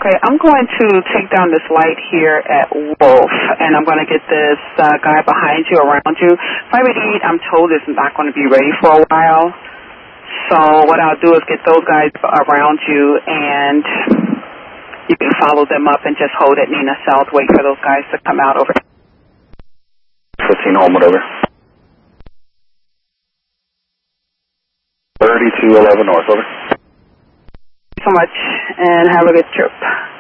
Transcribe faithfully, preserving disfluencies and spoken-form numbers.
Okay, I'm going to take down this light here at Wolf, and I'm going to get this uh, guy behind you, around you. Private Eat, I'm told, is not going to be ready for a while. So what I'll do is get those guys around you, and you can follow them up and just hold at Nina South, wait for those guys to come out over. fifteen Homewood, over. thirty-two eleven North, over. Thank you so much, and have a good trip.